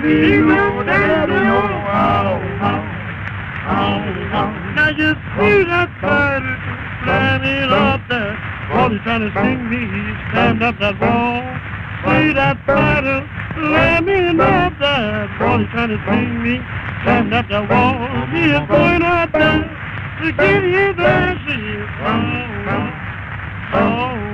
he know that he know how. Now you see that bird flying up there, while he's trying to sting me, he's climbed up that wall. See that bird flying up there, while he's trying to sting me, climbed up that wall. He is going up there to get you there, see you. Oh, oh, oh.